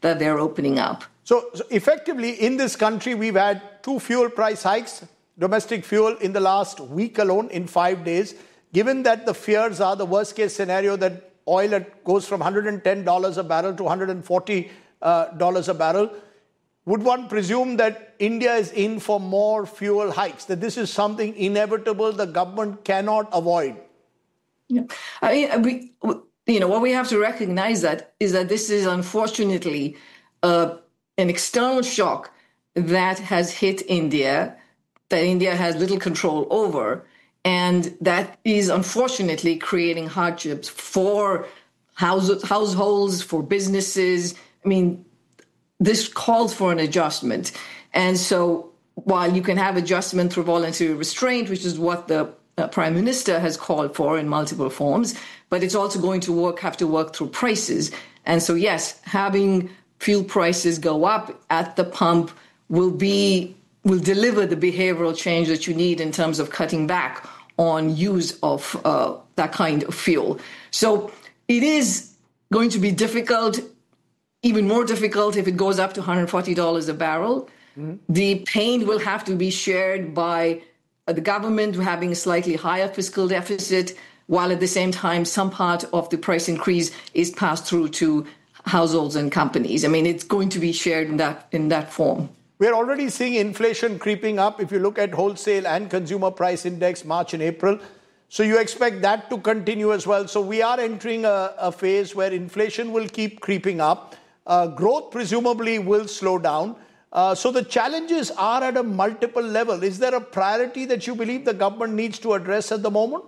that they're opening up. So effectively, in this country, we've had 2 fuel price hikes, domestic fuel, in the last week alone, in 5 days. Given that the fears are the worst case scenario that oil goes from $110 a barrel to $140 a barrel, would one presume that India is in for more fuel hikes, that this is something inevitable the government cannot avoid? Yeah. I mean, what we have to recognize is that this is unfortunately an external shock that has hit India, that India has little control over, and that is unfortunately creating hardships for households, for businesses. I mean, this calls for an adjustment. And so while you can have adjustment through voluntary restraint, which is what the Prime Minister has called for in multiple forms, but it's also going to have to work through prices. And so, yes, having fuel prices go up at the pump will deliver the behavioral change that you need in terms of cutting back on use of that kind of fuel. So it is going to be difficult, even more difficult if it goes up to $140 a barrel. Mm-hmm. The pain will have to be shared by the government having a slightly higher fiscal deficit, while at the same time some part of the price increase is passed through to households and companies. I mean, it's going to be shared in that form. We're already seeing inflation creeping up if you look at wholesale and consumer price index March and April. So you expect that to continue as well. So we are entering a phase where inflation will keep creeping up. Growth presumably will slow down. So the challenges are at a multiple level. Is there a priority that you believe the government needs to address at the moment?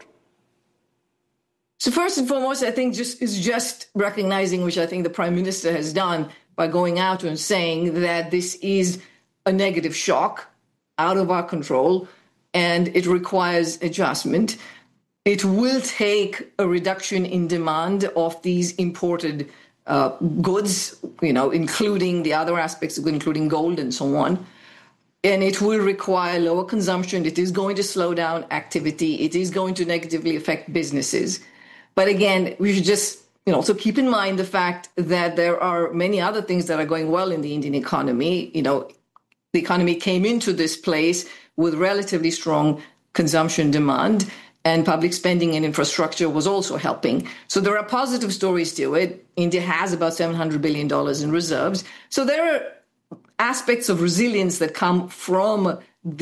So first and foremost, I think just recognizing, which I think the Prime Minister has done by going out and saying that this is a negative shock out of our control and it requires adjustment. It will take a reduction in demand of these imported goods, including the other aspects, including gold and so on. And it will require lower consumption. It is going to slow down activity. It is going to negatively affect businesses. But again, we should just also keep in mind the fact that there are many other things that are going well in the Indian economy. The economy came into this place with relatively strong consumption demand, and public spending and infrastructure was also helping. So there are positive stories to it. India has about $700 billion in reserves. So there are aspects of resilience that come from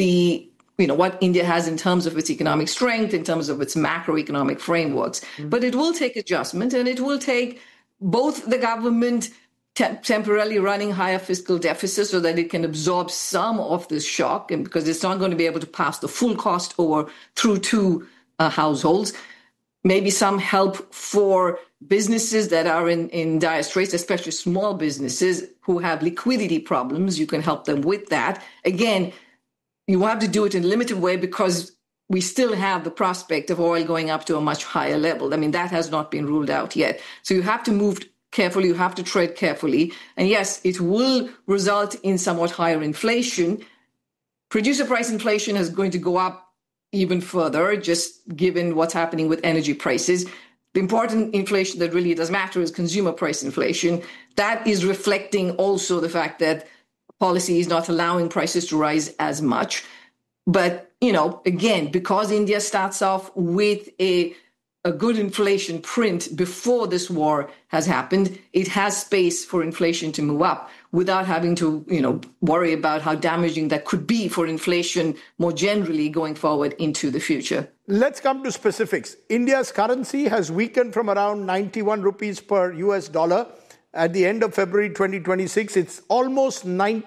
what India has in terms of its economic strength, in terms of its macroeconomic frameworks. Mm-hmm. But it will take adjustment, and it will take both the government temporarily running higher fiscal deficits so that it can absorb some of this shock, and because it's not going to be able to pass the full cost over through to households. Maybe some help for businesses that are in dire straits, especially small businesses who have liquidity problems. You can help them with that. Again, you have to do it in a limited way because we still have the prospect of oil going up to a much higher level. I mean, that has not been ruled out yet. So you have to move carefully, you have to tread carefully. And yes, it will result in somewhat higher inflation. Producer price inflation is going to go up even further, just given what's happening with energy prices. The important inflation that really does matter is consumer price inflation. That is reflecting also the fact that policy is not allowing prices to rise as much. But, again, because India starts off with a good inflation print before this war has happened, it has space for inflation to move up without having to, worry about how damaging that could be for inflation more generally going forward into the future. Let's come to specifics. India's currency has weakened from around 91 rupees per US dollar at the end of February 2026. It's almost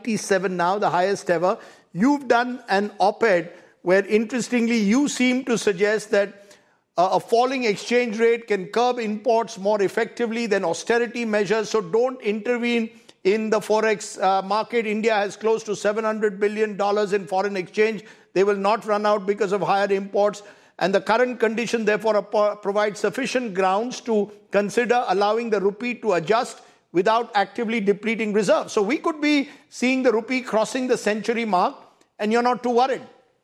97 now, the highest ever. You've done an op-ed where, interestingly, you seem to suggest that a falling exchange rate can curb imports more effectively than austerity measures. So don't intervene in the forex market. India has close to $700 billion in foreign exchange. They will not run out because of higher imports. And the current condition, therefore, provides sufficient grounds to consider allowing the rupee to adjust without actively depleting reserves. So we could be seeing the rupee crossing the century mark, and you're not too worried.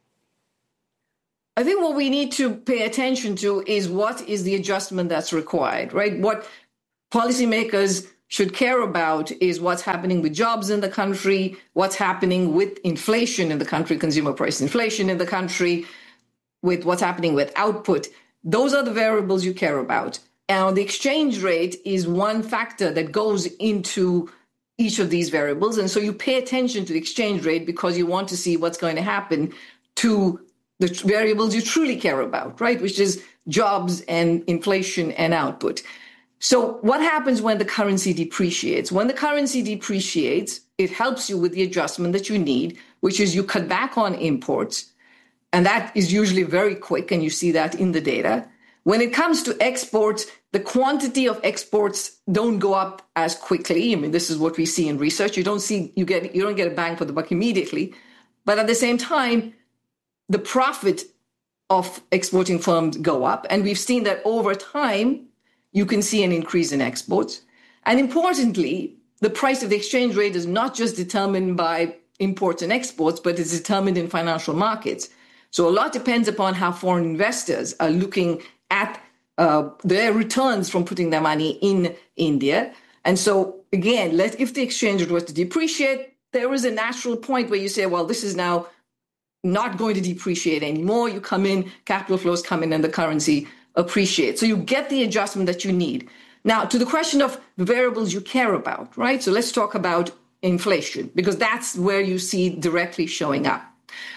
I think what we need to pay attention to is what is the adjustment that's required, right? What policymakers should care about is what's happening with jobs in the country, what's happening with inflation in the country, consumer price inflation in the country, with what's happening with output. Those are the variables you care about. And the exchange rate is one factor that goes into each of these variables. And so you pay attention to the exchange rate because you want to see what's going to happen to the variables you truly care about, right? Which is jobs and inflation and output. So what happens when the currency depreciates? When the currency depreciates, it helps you with the adjustment that you need, which is you cut back on imports. And that is usually very quick, and you see that in the data. When it comes to exports, the quantity of exports don't go up as quickly. I mean, this is what we see in research. You don't get a bang for the buck immediately. But at the same time, the profit of exporting firms go up. And we've seen that over time, you can see an increase in exports. And importantly, the price of the exchange rate is not just determined by imports and exports, but it's determined in financial markets. So a lot depends upon how foreign investors are looking at their returns from putting their money in India. And so, again, if the exchange rate was to depreciate, there is a natural point where you say, well, this is now not going to depreciate anymore. You come in, capital flows come in, and the currency appreciates. So you get the adjustment that you need. Now, to the question of the variables you care about, right? So let's talk about inflation, because that's where you see directly showing up.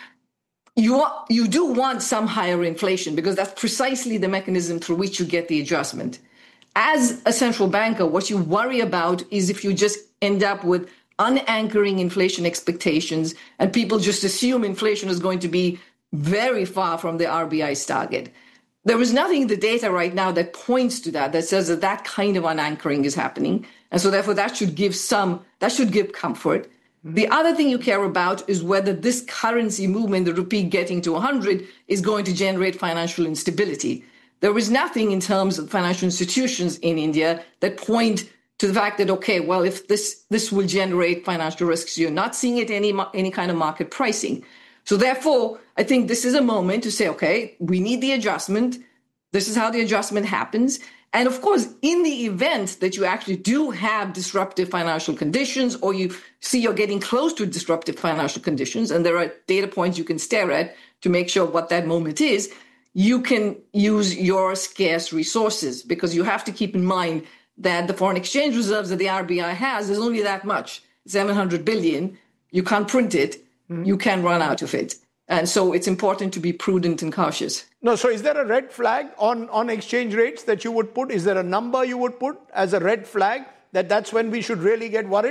You do want some higher inflation because that's precisely the mechanism through which you get the adjustment. As a central banker, what you worry about is if you just end up with unanchoring inflation expectations and people just assume inflation is going to be very far from the RBI's target. There is nothing in the data right now that points to that says that kind of unanchoring is happening. And so therefore that should give comfort. The other thing you care about is whether this currency movement, the rupee getting to 100, is going to generate financial instability. There is nothing in terms of financial institutions in India that point to the fact that, okay, well, if this will generate financial risks, you're not seeing it any kind of market pricing. So therefore, I think this is a moment to say, okay, we need the adjustment. This is how the adjustment happens. And of course, in the event that you actually do have disruptive financial conditions, or you see you're getting close to disruptive financial conditions, and there are data points you can stare at to make sure what that moment is, you can use your scarce resources, because you have to keep in mind that the foreign exchange reserves that the RBI has is only that much, 700 billion. You can't print it. You can run out of it. And so it's important to be prudent and cautious. No, so is there a red flag on exchange rates that you would put? Is there a number you would put as a red flag that's when we should really get worried?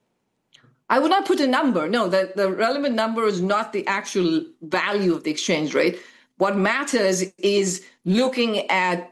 I would not put a number. No, the relevant number is not the actual value of the exchange rate. What matters is looking at,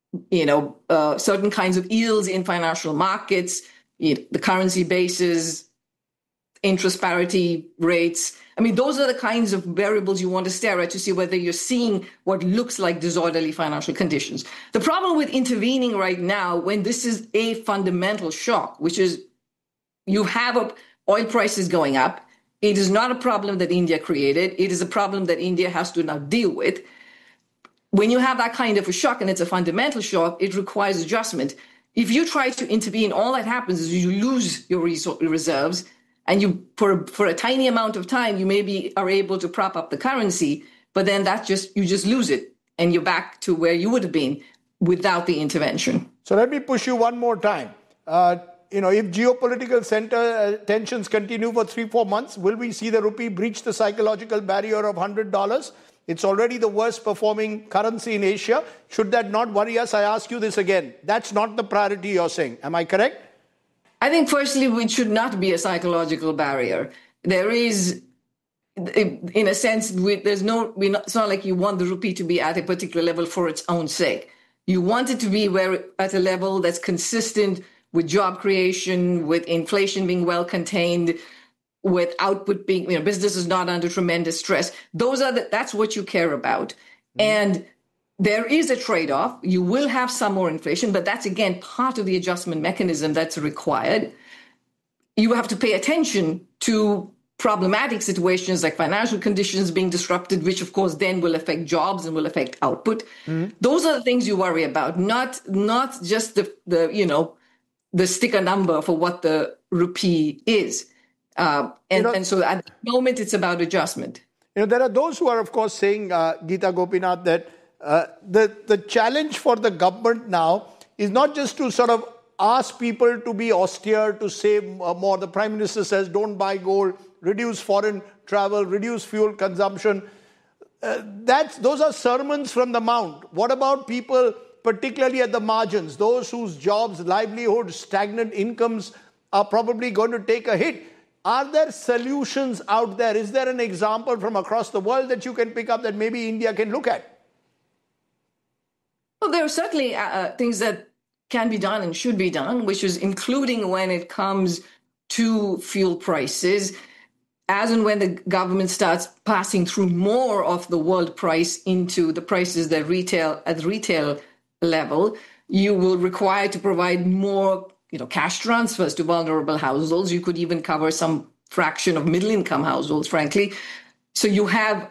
certain kinds of yields in financial markets, the currency bases, interest parity rates. I mean, those are the kinds of variables you want to stare at to see whether you're seeing what looks like disorderly financial conditions. The problem with intervening right now, when this is a fundamental shock, which is you have oil prices going up, it is not a problem that India created. It is a problem that India has to now deal with. When you have that kind of a shock, and it's a fundamental shock, it requires adjustment. If you try to intervene, all that happens is you lose your reserves. And you, for a tiny amount of time, you maybe are able to prop up the currency, but then you just lose it, and you're back to where you would have been without the intervention. So let me push you one more time. If geopolitical center tensions continue for 3-4 months, will we see the rupee breach the psychological barrier of $100? It's already the worst performing currency in Asia. Should that not worry us? I ask you this again. That's not the priority you're saying. Am I correct? I think, firstly, it should not be a psychological barrier. There is, in a sense, it's not like you want the rupee to be at a particular level for its own sake. You want it to be at a level that's consistent with job creation, with inflation being well contained, with output being, business is not under tremendous stress. That's what you care about. And there is a trade-off. You will have some more inflation, but that's, again, part of the adjustment mechanism that's required. You have to pay attention to problematic situations like financial conditions being disrupted, which, of course, then will affect jobs and will affect output. Those are the things you worry about, not just the the sticker number for what the rupee is. And so at the moment, it's about adjustment. There are those who are, of course, saying, Geeta Gopinath, that the challenge for the government now is not just to sort of ask people to be austere, to save more. The Prime Minister says, don't buy gold, reduce foreign travel, reduce fuel consumption. Those are sermons from the Mount. What about people, particularly at the margins, those whose jobs, livelihoods, stagnant incomes are probably going to take a hit? Are there solutions out there? Is there an example from across the world that you can pick up that maybe India can look at? Well, there are certainly things that can be done and should be done, which is including when it comes to fuel prices. As and when the government starts passing through more of the world price into the prices that retail at the retail level, you will require to provide more cash transfers to vulnerable households. You could even cover some fraction of middle-income households, frankly. So you have,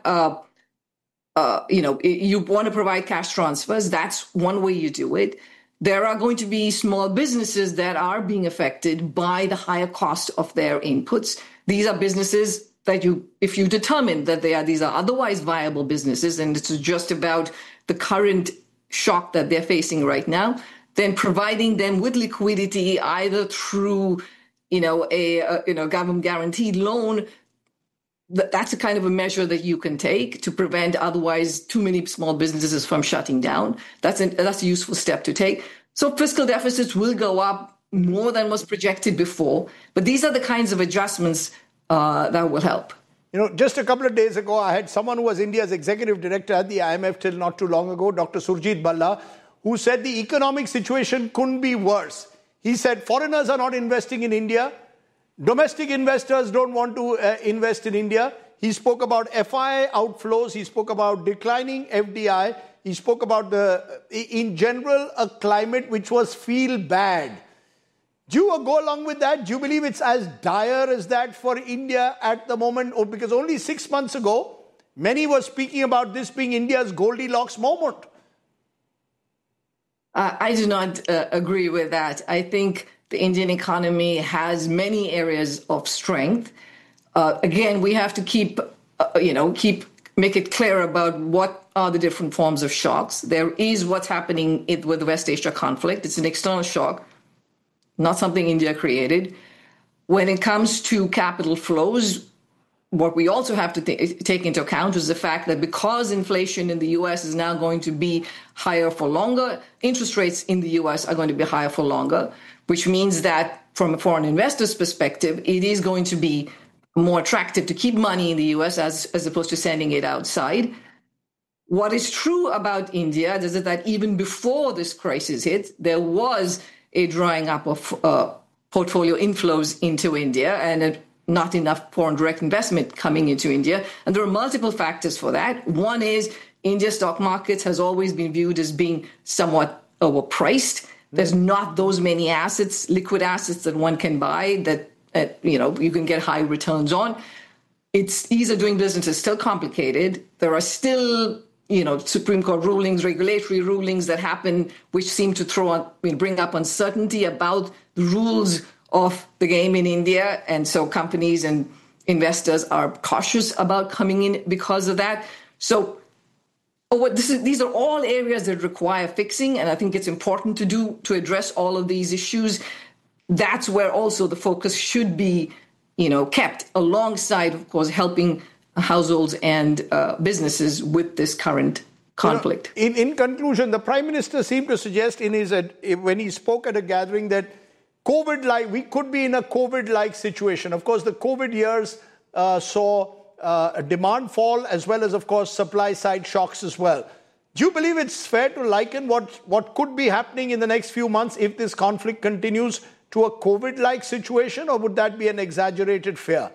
you want to provide cash transfers. That's one way you do it. There are going to be small businesses that are being affected by the higher cost of their inputs. These are businesses that if you determine that these are otherwise viable businesses, and it's just about the current shock that they're facing right now, then providing them with liquidity either through, a government guaranteed loan. That's a kind of a measure that you can take to prevent otherwise too many small businesses from shutting down. That's a useful step to take. So fiscal deficits will go up more than was projected before, but these are the kinds of adjustments that will help. Just a couple of days ago, I had someone who was India's executive director at the IMF till not too long ago, Dr. Surjit Balla, who said the economic situation couldn't be worse. He said foreigners are not investing in India. Domestic investors don't want to invest in India. He spoke about FII outflows. He spoke about declining FDI. He spoke about in general, a climate which was feel bad. Do you go along with that? Do you believe it's as dire as that for India at the moment? Or because only 6 months ago, many were speaking about this being India's Goldilocks moment. I do not agree with that. I think the Indian economy has many areas of strength. Again, we have to make it clear about what are the different forms of shocks. There is what's happening with the West Asia conflict. It's an external shock, not something India created. When it comes to capital flows, what we also have to take into account is the fact that because inflation in the U.S. is now going to be higher for longer, interest rates in the U.S. are going to be higher for longer, which means that from a foreign investor's perspective, it is going to be more attractive to keep money in the U.S. as opposed to sending it outside. What is true about India is that even before this crisis hit, there was a drying up of portfolio inflows into India and not enough foreign direct investment coming into India. And there are multiple factors for that. One is India's stock markets has always been viewed as being somewhat overpriced. There's not those many assets, liquid assets that one can buy that you can get high returns on. Ease of doing business is still complicated. There are still Supreme Court rulings, regulatory rulings that happen, which seem to bring up uncertainty about the rules of the game in India. And so companies and investors are cautious about coming in because of that. So these are all areas that require fixing. And I think it's important to address all of these issues. That's where also the focus should be, kept alongside, of course, helping households and businesses with this current conflict. In conclusion, the Prime Minister seemed to suggest when he spoke at a gathering that we could be in a COVID-like situation. Of course, the COVID years saw a demand fall as well as, of course, supply-side shocks as well. Do you believe it's fair to liken what could be happening in the next few months if this conflict continues to a COVID-like situation, or would that be an exaggerated fear?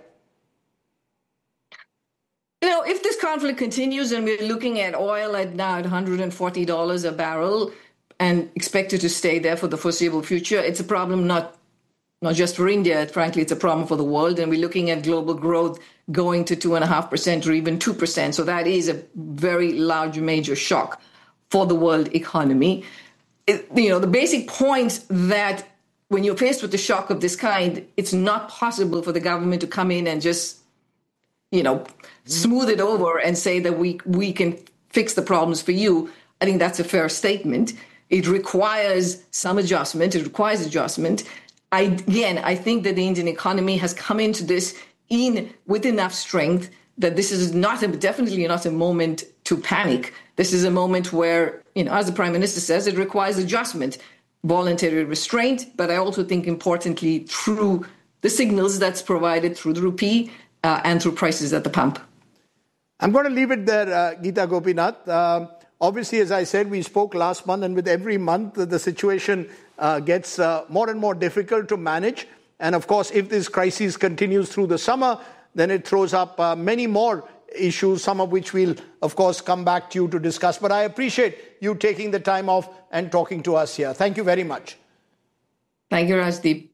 If this conflict continues and we're looking at oil at now at $140 a barrel and expected to stay there for the foreseeable future, it's a problem not just for India. Frankly, it's a problem for the world. And we're looking at global growth going to 2.5% or even 2%. So that is a very large, major shock for the world economy. The basic point that when you're faced with a shock of this kind, it's not possible for the government to come in and just, smooth it over and say that we can fix the problems for you. I think that's a fair statement. It requires some adjustment. It requires adjustment. I think that the Indian economy has come into this with enough strength that this is definitely not a moment to panic. This is a moment where, as the Prime Minister says, it requires adjustment, voluntary restraint, but I also think importantly through the signals that's provided through the rupee and through prices at the pump. I'm going to leave it there, Geeta Gopinath. Obviously, as I said, we spoke last month, and with every month, the situation gets more and more difficult to manage. And of course, if this crisis continues through the summer, then it throws up many more issues, some of which we'll, of course, come back to you to discuss. But I appreciate you taking the time off and talking to us here. Thank you very much. Thank you, Rajdeep.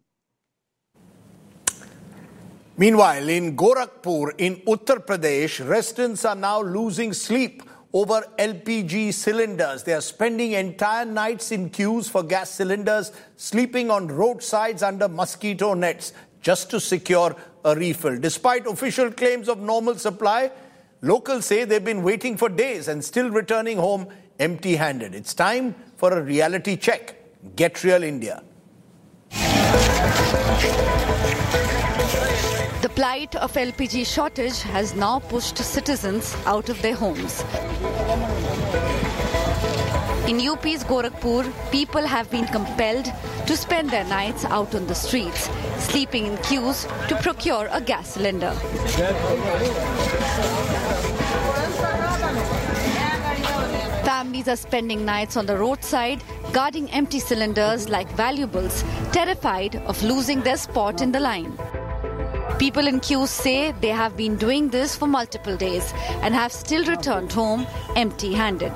Meanwhile, in Gorakhpur, in Uttar Pradesh, residents are now losing sleep over LPG cylinders. They are spending entire nights in queues for gas cylinders, sleeping on roadsides under mosquito nets just to secure a refill. Despite official claims of normal supply, locals say they've been waiting for days and still returning home empty-handed. It's time for a reality check. Get Real India. The plight of LPG shortage has now pushed citizens out of their homes. In UP's Gorakhpur, people have been compelled to spend their nights out on the streets, sleeping in queues to procure a gas cylinder. Families are spending nights on the roadside, guarding empty cylinders like valuables, terrified of losing their spot in the line. People in queues say they have been doing this for multiple days and have still returned home empty-handed.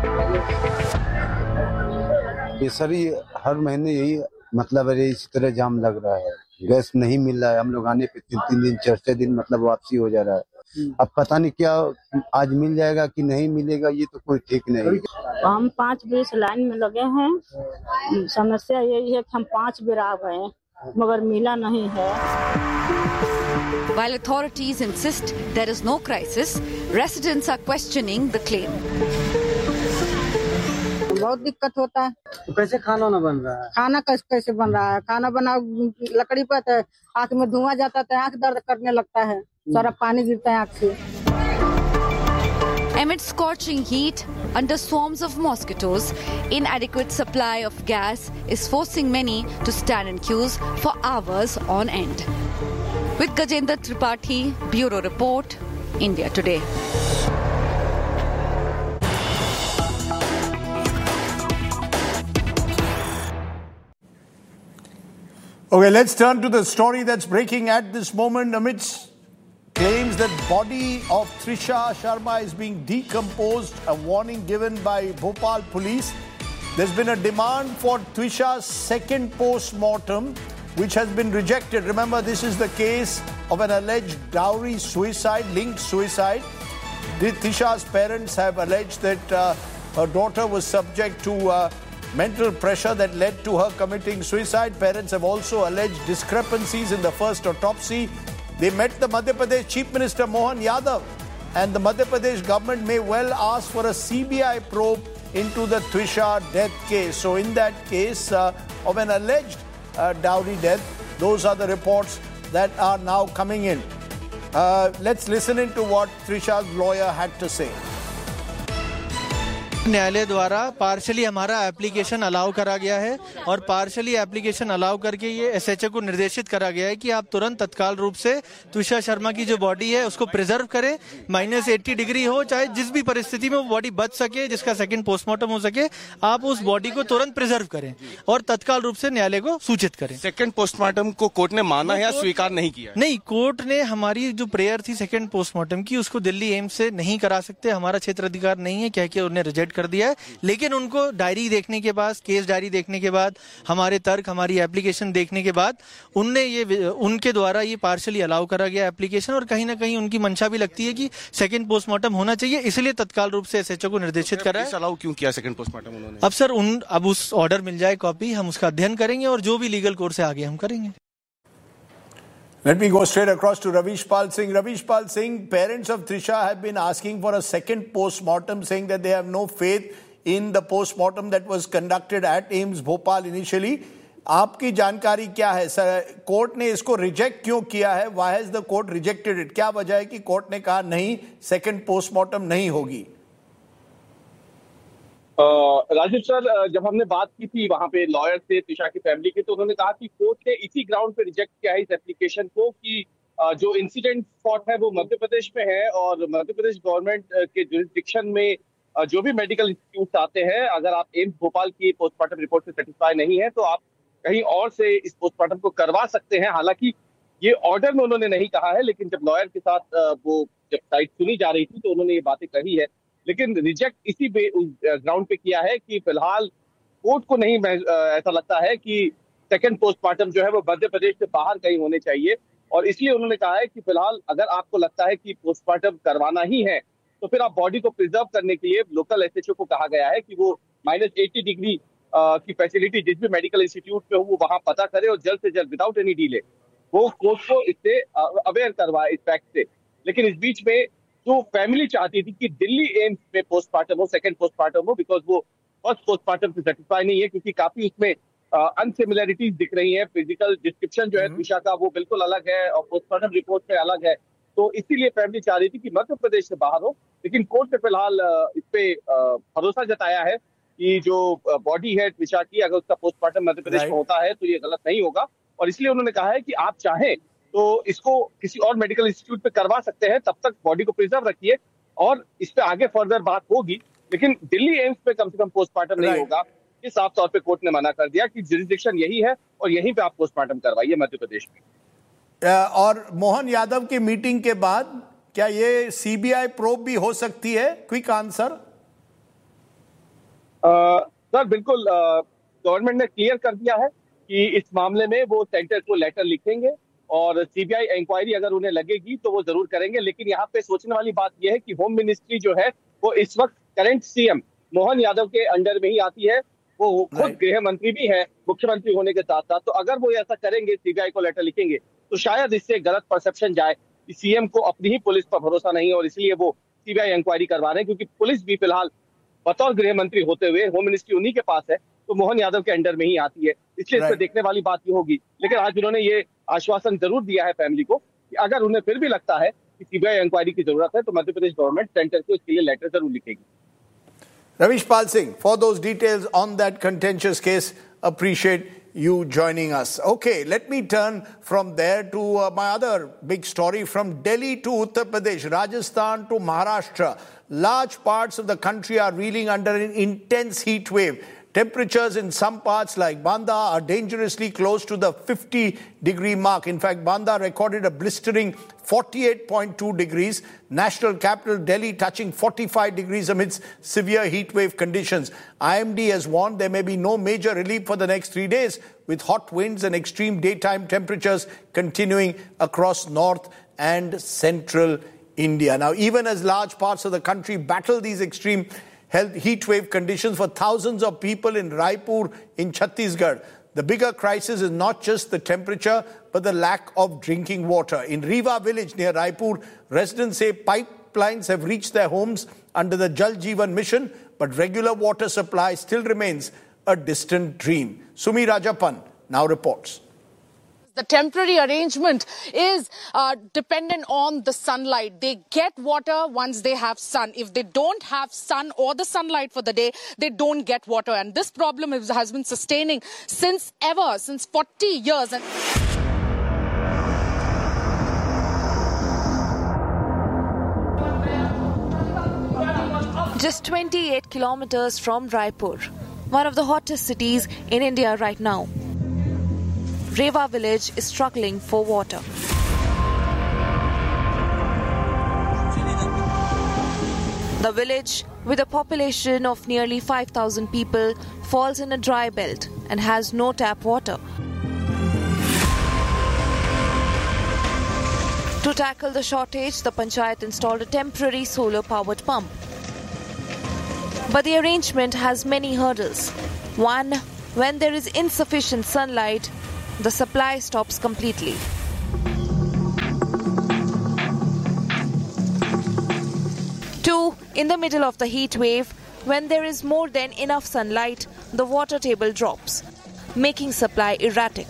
ये सभी हर महीने यही मतलब है, इस तरह जाम लग रहा है. गैस नहीं मिल रहा है. हम लोग आने पे 3 दिन 4 दिन मतलब वापसी हो जा रहा है. अब पता नहीं क्या आज मिल जाएगा कि नहीं मिलेगा, ये तो कोई ठीक नहीं. हम 5 बजे से लाइन में लगे हैं. समस्या यही है कि हम 5 बेर आ गए मगर मिला नहीं है. While authorities insist there is no crisis, residents are questioning the claim. बहुत दिक्कत होता है. तो कैसे खाना ना बन रहा है? खाना कैसे बन रहा है? खाना बनाओ लकड़ी पर है, आँख में धुआं जाता है, आँख दर्द करने लगता है, सारा पानी गिरता है आँख से. Amid scorching heat, under swarms of mosquitoes, inadequate supply of gas is forcing many to stand in queues for hours on end. With Gajendra Tripathi, Bureau Report, India Today. Okay, let's turn to the story that's breaking at this moment amidst claims that body of Trisha Sharma is being decomposed, a warning given by Bhopal police. There's been a demand for Trisha's second post-mortem, which has been rejected. Remember, this is the case of an alleged dowry suicide, linked suicide. Trisha's parents have alleged that her daughter was subject to mental pressure that led to her committing suicide. Parents have also alleged discrepancies in the first autopsy. They met the Madhya Pradesh Chief Minister Mohan Yadav, and the Madhya Pradesh government may well ask for a CBI probe into the Trisha death case. So in that case of an alleged dowry death, those are the reports that are now coming in. Let's listen into what Trisha's lawyer had to say. न्यायालय द्वारा partially हमारा application allow करा गया है और partially application allow करके ये SHO को निर्देशित करा गया है कि आप तुरंत तत्काल रूप से त्रिशा शर्मा की जो बॉडी है उसको प्रिजर्व करें. -80 डिग्री हो, चाहे जिस भी परिस्थिति में वो बॉडी बच सके, जिसका सेकंड पोस्टमार्टम हो सके, आप उस बॉडी को तुरंत प्रिजर्व करें और तत्काल रूप से न्यायालय को सूचित करें. सेकंड पोस्टमार्टम को कोर्ट ने माना है या स्वीकार नहीं किया? नहीं, कोर्ट ने हमारी जो प्रेयर थी सेकंड पोस्टमार्टम की, उसको दिल्ली एम्स से नहीं करा सकते, हमारा क्षेत्र अधिकार नहीं है, क्या कि उन्हें रिजेक्ट कर दिया है, लेकिन उनको डायरी देखने के बाद, केस डायरी देखने के बाद, हमारे तर्क, हमारी एप्लीकेशन देखने के बाद उनके द्वारा ये पार्शली अलाउ करा गया एप्लीकेशन, और कहीं ना कहीं उनकी मंशा भी लगती है कि सेकंड पोस्टमार्टम होना चाहिए, इसलिए तत्काल रूप से एसएचओ को निर्देशित करा है। अलाउ क्यों किया सेकंड पोस्टमार्टम उन्होंने? अब सर अब उस ऑर्डर मिल जाए कॉपी, हम उसका अध्ययन करेंगे और जो भी लीगल कोर्स से आगे हम करेंगे। Let me go straight across to Ravishpal Singh. Ravishpal Singh, parents of Trisha have been asking for a second post-mortem, saying that they have no faith in the post-mortem that was conducted at AIIMS Bhopal initially. आपकी जानकारी क्या है sir? Court ने इसको reject क्यों किया है? Why has the court rejected it? क्या वजह है कि कोर्ट ने कहा नहीं, सेकंड पोस्टमार्टम नहीं होगी? राजीव सर, जब हमने बात की थी वहां पे लॉयर से त्रिशा की फैमिली के, तो उन्होंने कहा कि कोर्ट ने इसी ग्राउंड पे रिजेक्ट किया है इस एप्लीकेशन को कि जो इंसिडेंट स्पॉट है वो मध्य प्रदेश में है, और मध्य प्रदेश गवर्नमेंट के जुरिस्डिक्शन में जो भी मेडिकल इंस्टीट्यूट आते हैं, अगर आप एम्स भोपाल की पोस्टमार्टम रिपोर्ट से सेटिस्फाई नहीं है तो आप कहीं और से इस पोस्टमार्टम को करवा सकते हैं। हालांकि ये ऑर्डर में उन्होंने नहीं कहा है, लेकिन जब लॉयर के साथ वो जब साइड सुनी जा रही थी तो उन्होंने ये बातें कही है, लेकिन रिजेक्ट इसी ग्राउंड पे किया है कि फिलहाल कोर्ट को नहीं ऐसा लगता है कि सेकंड पोस्टमार्टम जो है वो मध्य प्रदेश से बाहर कहीं होने चाहिए, और इसलिए उन्होंने कहा है कि फिलहाल अगर आपको लगता है कि पोस्टमार्टम करवाना ही है तो फिर आप बॉडी को प्रिजर्व करने के लिए लोकल एसएचओ को कहा गया है कि वो -80 डिग्री की फैसिलिटी जिस भी मेडिकल इंस्टीट्यूट पे हो वो वहां पता करे और जल्द से जल्द विदाउट एनी डिले वो कोर्ट को इससे अवेयर करवाए इस फैक्ट से। लेकिन इस बीच में जो फैमिली चाहती थी कि दिल्ली एम्स में पोस्टमार्टम हो, सेकंड पोस्टमार्टम हो, बिकॉज वो फर्स्ट पोस्टमार्टम से सेटिस्फाई नहीं है, क्योंकि काफी उसमें अनसिमिलरिटीज दिख रही है। फिजिकल डिस्क्रिप्शन जो है त्रिशा का वो बिल्कुल अलग है और पोस्टमार्टम रिपोर्ट में अलग है, तो इसीलिए फैमिली चाह रही थी कि मध्य प्रदेश से बाहर हो। लेकिन कोर्ट ने फिलहाल इस पे भरोसा जताया है कि जो बॉडी है त्रिशा की, अगर उसका पोस्टमार्टम मध्य प्रदेश में होता है तो ये गलत नहीं होगा, और इसलिए उन्होंने कहा है कि आप चाहें तो इसको किसी और मेडिकल इंस्टीट्यूट पे करवा सकते हैं, तब तक बॉडी को प्रिजर्व रखिए और इस पे आगे फर्दर बात होगी, लेकिन दिल्ली एम्स पे कम से कम पोस्टमार्टम नहीं होगा। ये साफ तौर पे कोर्ट ने मना कर दिया कि जुरिस्डिक्शन यही है और यहीं पे आप पोस्टमार्टम करवाइए मध्य प्रदेश में। और मोहन यादव की मीटिंग के बाद क्या ये सीबीआई प्रोब भी हो सकती है? Quick answer. सर बिल्कुल, गवर्नमेंट ने क्लियर कर दिया है कि इस मामले में वो सेंटर को लेटर लिखेंगे और सीबीआई इंक्वायरी अगर उन्हें लगेगी तो वो जरूर करेंगे। लेकिन यहाँ पे सोचने वाली बात यह है कि होम मिनिस्ट्री जो है वो इस वक्त करंट सीएम मोहन यादव के अंडर में ही आती है, वो खुद गृह मंत्री भी है मुख्यमंत्री होने के साथ साथ। तो अगर वो ऐसा करेंगे, सीबीआई को लेटर लिखेंगे, तो शायद इससे गलत परसेप्शन जाए कि सीएम को अपनी ही पुलिस पर भरोसा नहीं है और इसलिए वो सीबीआई इंक्वायरी करवा रहे हैं, क्योंकि पुलिस भी फिलहाल बतौर गृह मंत्री होते हुए होम मिनिस्ट्री उन्हीं के पास है, तो मोहन यादव के अंडर में ही आती है, इसलिए इसमें देखने वाली बात ये होगी। लेकिन आज उन्होंने ये आश्वासन जरूर दिया है फैमिली को कि अगर उन्हें फिर भी लगता है कि सीबीआई इंक्वायरी की जरूरत है तो मध्य प्रदेश गवर्नमेंट सेंटर को इसके लिए लेटर जरूर लिखेगी। Ravishpal Singh, for those details on that contentious case, appreciate you joining us. Okay, let me turn from there to my other big story, from Delhi to Uttar Pradesh, Rajasthan to Maharashtra. Large parts of the country are reeling under an intense heat wave. Temperatures in some parts like Banda are dangerously close to the 50-degree mark. In fact, Banda recorded a blistering 48.2 degrees. National capital Delhi touching 45 degrees amidst severe heat wave conditions. IMD has warned there may be no major relief for the next 3 days, with hot winds and extreme daytime temperatures continuing across north and central India. Now, even as large parts of the country battle these extreme heat wave conditions for thousands of people in Raipur in Chhattisgarh, the bigger crisis is not just the temperature but the lack of drinking water. In Rewa village near Raipur, residents say pipelines have reached their homes under the Jal Jeevan mission, but regular water supply still remains a distant dream. Sumi Rajapan now reports. The temporary arrangement is dependent on the sunlight. They get water once they have sun. If they don't have sun or the sunlight for the day, they don't get water. And this problem has been sustaining since 40 years. Just 28 kilometers from Raipur, one of the hottest cities in India right now, Rewa village is struggling for water. The village with a population of nearly 5,000 people, falls in a dry belt and has no tap water. To tackle the shortage, the Panchayat installed a temporary solar-powered pump. But the arrangement has many hurdles. One, when there is insufficient sunlight, the supply stops completely. Two, in the middle of the heat wave, when there is more than enough sunlight, the water table drops, making supply erratic.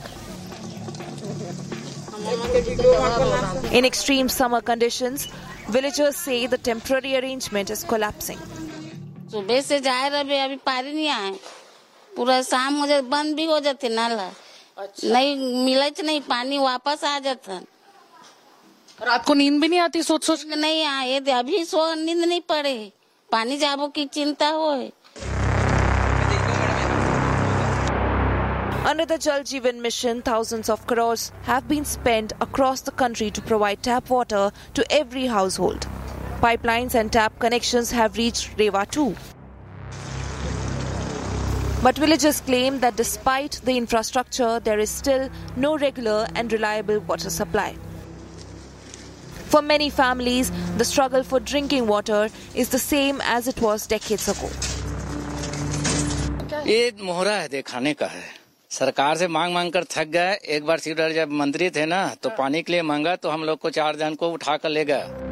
In extreme summer conditions, villagers say the temporary arrangement is collapsing. सुबह से जा रहे अभी पानी नहीं आए पूरा शाम हो जाए बंद भी हो जाते नल नहीं मिले नहीं पानी वापस आ जाता रात को नींद भी नहीं आती सोच सोच नहीं आए अभी नींद नहीं पड़े पानी जाबो की चिंता हो Under the Jal Jeevan mission, thousands of crores have been spent across the country to provide tap water to every household. Pipelines and tap connections have reached Rewa too. But villagers claim that despite the infrastructure, there is still no regular and reliable water supply. For many families, the struggle for drinking water is the same as it was decades ago. ये मोहरा है दिखाने का है सरकार से मांग कर थक गए एक बार सीडर जब मंत्री थे ना तो पानी के लिए मांगा तो हम लोग को 4 जन को उठा कर ले गए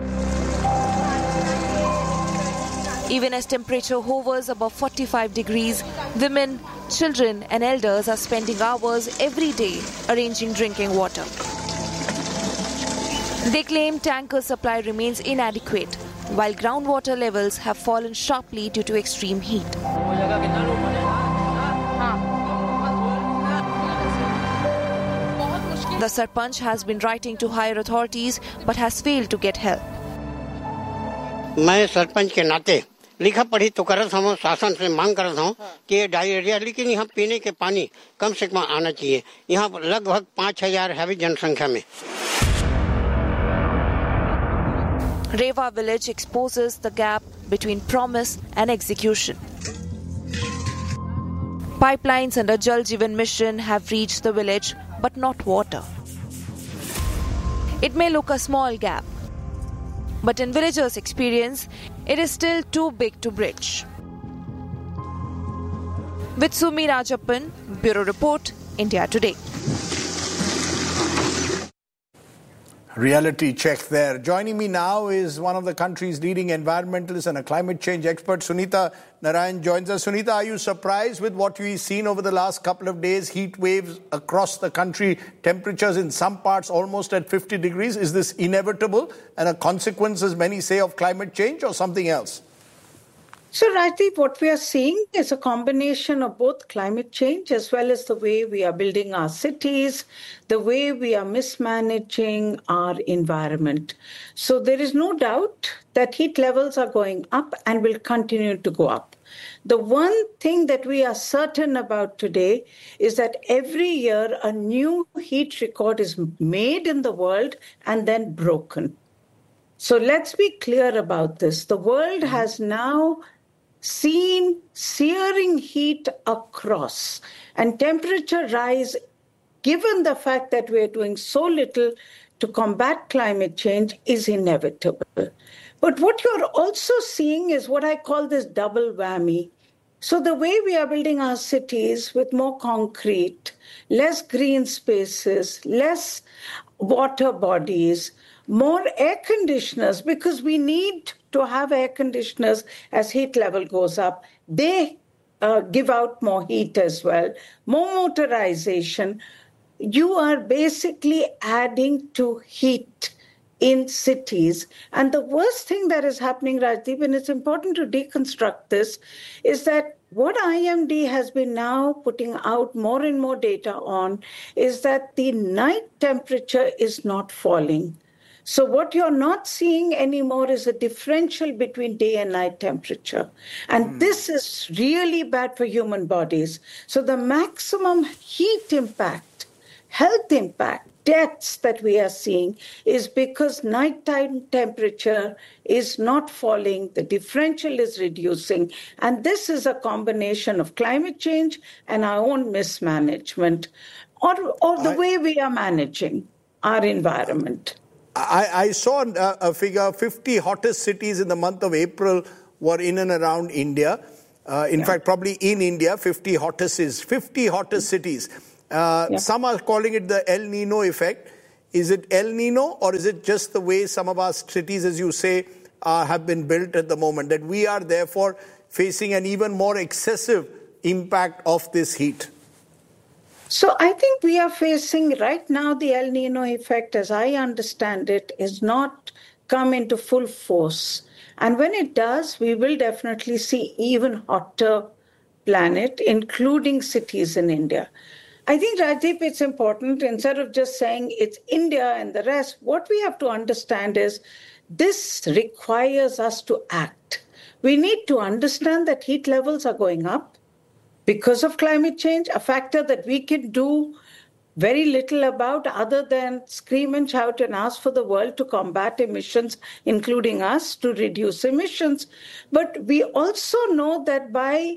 Even as temperature hovers above 45 degrees, women, children and elders are spending hours every day arranging drinking water. They claim tanker supply remains inadequate, while groundwater levels have fallen sharply due to extreme heat. The Sarpanch has been writing to higher authorities but has failed to get help. मैं सरपंच के नाते लिखा पढ़ी तो करत हूँ शासन से मांग करत हूँ कि ये डायरिया लेकिन यहाँ पीने के पानी कम से कम आना चाहिए यहाँ लगभग 5,000 है जनसंख्या में Rewa village exposes the gap between promise and execution. Pipelines under Jal Jeevan mission have reached the village but not water. It may look a small gap, but in villagers' experience, it is still too big to bridge. With Sumi Rajappan, Bureau Report, India Today. Reality check there. Joining me now is one of the country's leading environmentalists and a climate change expert, Sunita Narayan joins us. Sunita, are you surprised with what we've seen over the last couple of days? Heat waves across the country, temperatures in some parts almost at 50 degrees. Is this inevitable and a consequence, as many say, of climate change or something else? So, Rajdeep, what we are seeing is a combination of both climate change as well as the way we are building our cities, the way we are mismanaging our environment. So there is no doubt that heat levels are going up and will continue to go up. The one thing that we are certain about today is that every year a new heat record is made in the world and then broken. So let's be clear about this. The world has now seen searing heat across and temperature rise, given the fact that we're doing so little to combat climate change, is inevitable. But what you're also seeing is what I call this double whammy. So the way we are building our cities with more concrete, less green spaces, less water bodies, more air conditioners, because we need to have air conditioners as heat level goes up. They give out more heat as well. More motorization. You are basically adding to heat in cities. And the worst thing that is happening, Rajdeep, and it's important to deconstruct this, is that what IMD has been now putting out more and more data on is that the night temperature is not falling. So what you're not seeing anymore is a differential between day and night temperature. And this is really bad for human bodies. So the maximum heat impact, health impact, deaths that we are seeing is because nighttime temperature is not falling, the differential is reducing, and this is a combination of climate change and our own mismanagement, or the way we are managing our environment. I saw a figure, 50 hottest cities in the month of April were in and around India. In fact, probably in India, 50 hottest cities. Some are calling it the El Nino effect. Is it El Nino, or is it just the way some of our cities, as you say, have been built at the moment, that we are therefore facing an even more excessive impact of this heat? So I think we are facing right now the El Nino effect, as I understand it, is not come into full force. And when it does, we will definitely see even hotter planet, including cities in India. I think, Rajdeep, it's important, instead of just saying it's India and the rest, what we have to understand is this requires us to act. We need to understand that heat levels are going up because of climate change, a factor that we can do very little about other than scream and shout and ask for the world to combat emissions, including us, to reduce emissions. But we also know that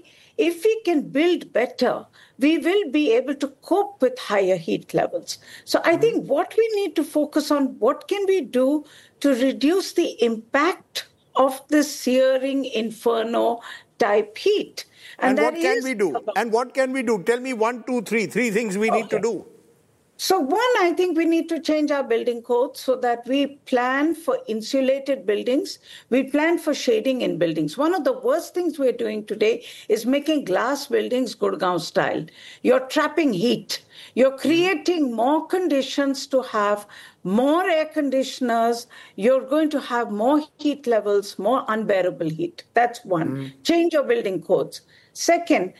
if we can build better, we will be able to cope with higher heat levels. So I think what we need to focus on, what can we do to reduce the impact of this searing inferno type heat? And what can we do? And what can we do? Tell me 1, 2, 3 things we need to do. So one, I think we need to change our building code so that we plan for insulated buildings. We plan for shading in buildings. One of the worst things we're doing today is making glass buildings Gurgaon style. You're trapping heat. You're creating more conditions to have more air conditioners. You're going to have more heat levels, more unbearable heat. That's one. Change your building codes. Second,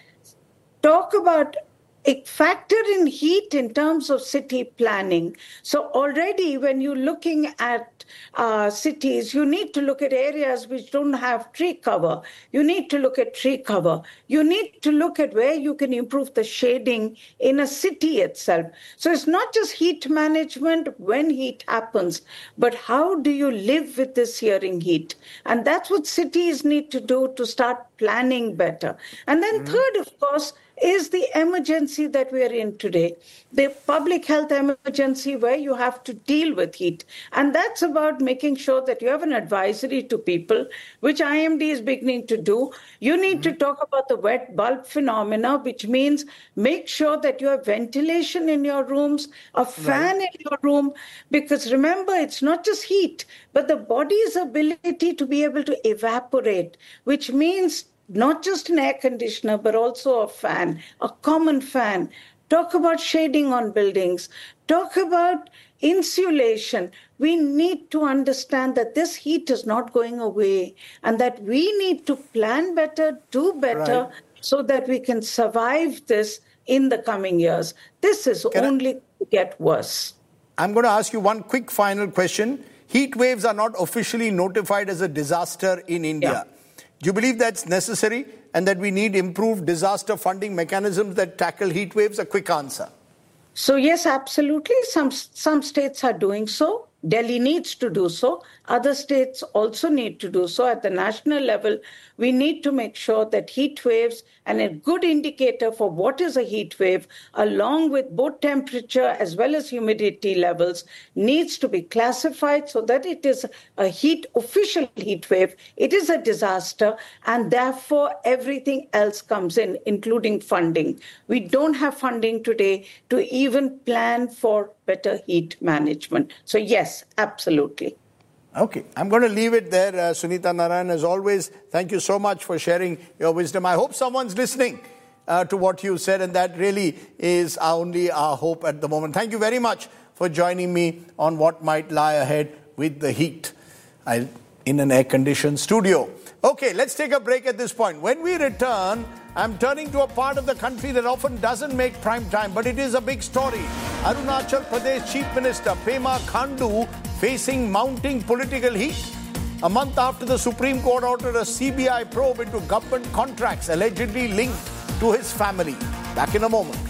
talk about factor in heat in terms of city planning. So already when you're looking at cities, you need to look at areas which don't have tree cover. You need to look at tree cover. You need to look at where you can improve the shading in a city itself. So it's not just heat management when heat happens, but how do you live with this searing heat? And that's what cities need to do to start planning better. And then third, of course, is the emergency that we are in today, the public health emergency where you have to deal with heat. And that's about making sure that you have an advisory to people, which IMD is beginning to do. You need to talk about the wet bulb phenomena, which means make sure that you have ventilation in your rooms, a fan in your room, because remember, it's not just heat, but the body's ability to be able to evaporate, which means not just an air conditioner, but also a fan, a common fan. Talk about shading on buildings. Talk about insulation. We need to understand that this heat is not going away and that we need to plan better, do better, so that we can survive this in the coming years. This is only to get worse. I'm going to ask you one quick final question. Heat waves are not officially notified as a disaster in India. Do you believe that's necessary and that we need improved disaster funding mechanisms that tackle heat waves? A quick answer. So yes, absolutely. Some states are doing so. Delhi needs to do so. Other states also need to do so. At the national level, we need to make sure that heat waves, and a good indicator for what is a heat wave, along with both temperature as well as humidity levels, needs to be classified so that it is a official heat wave. It is a disaster, and therefore everything else comes in, including funding. We don't have funding today to even plan for better heat management. So yes, absolutely. Okay, I'm going to leave it there. Sunita Narayan, as always, thank you so much for sharing your wisdom. I hope someone's listening to what you said, and that really is only our hope at the moment. Thank you very much for joining me on what might lie ahead with the heat in an air-conditioned studio. Okay, let's take a break at this point. When we return, I'm turning to a part of the country that often doesn't make prime time, but it is a big story. Arunachal Pradesh Chief Minister Pema Khandu facing mounting political heat. A month after the Supreme Court ordered a CBI probe into government contracts allegedly linked to his family. Back in a moment.